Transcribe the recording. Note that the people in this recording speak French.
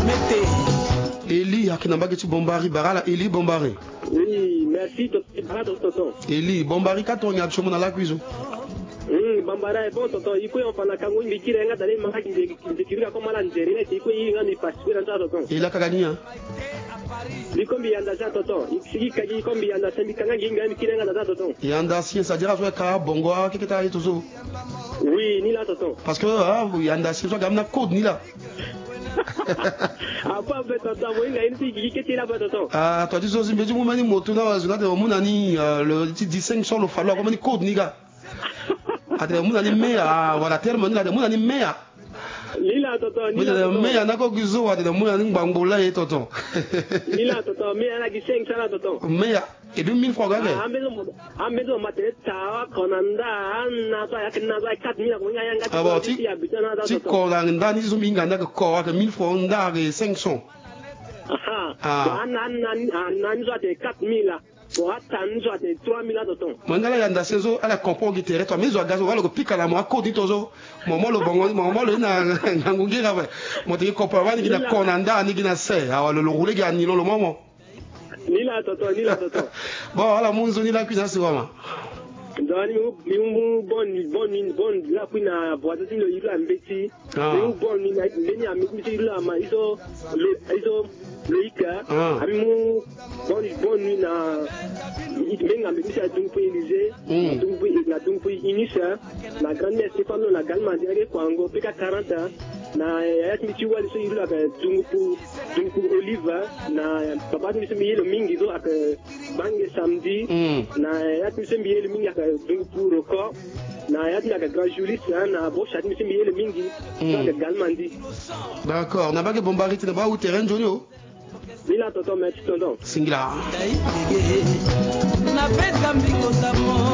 Eli akinambaki tu bombari barala Eli bombari. Oui, merci tonton. Eli bombari katonya chomo na la cuisine. Bambara bon tonton, il faut en faire la kangouni mais qui renga d'aller manger qui kiri comme la Nigeria, il faut y aller participer dans ça tonton. Et la kagani hein. Ni kombi yanda ça tonton, il kagi kombi yanda sembi kanga ginga mi kiri renga dans ça tonton. Yanda si ça dira jouer ka bongo keketa itozo. Oui, ni là tonton. Parce que yanda si soit gamna code ni là. Ah pas fait tonton, moi il y a une fille qui est là tonton. Ah toi dis aussi mais du moment ni moto na zona de monani le distinction le falloir comme ni code ni gars. Ate monani meya voilà terme ni là de monani meya. Lila tonton, ni là tonton. Meya na ko gizo wa de monani ngbangola e tonton. Lila tonton, meya na gi 5 sana tonton. Meya et 2000 francs gars. Ambezo mate ta konanda na to ya kina za 4000 ko nya yanga. Ah bon ti konanda ni zumi nganda ko wa 1000 francs ndare 500. Ah. Nan zo te 4000 pour attendre de 3000 tonton. Mangala yanda sezo ala comprendre qui terre toi mais zo gazo wala ko pika mo akodi tozo momo lo bongo momo lo na ngungira we mo te comprendre ni na konanda ni na se awalo lo rouler ga ni lo momo ni la tonton. Bon ala munzo ni la cuisine c'est vraiment ndani mu bon la kuna boato tilo ilu ambeti mu bon ni na ndeni amiti ilu ama iso leika ami mu bon ni na menga ambeti sa dumpu Élysée dumpu inisa na grande Stefano na galma direct kwango peka 40 na yatmiti wali so ilu aka dumpu oliva na papa ni semi yelo mingi do aka bange samedi na yatmiti semi yelo mingi aka dumpu record na yatmiti aka grand Julis na bo chatmi semi yelo mingi aka galmandi. D'accord na ba ke bombari tina ba ou terrain jonio Bila tonton merci tonton singla na pesa mbiko samo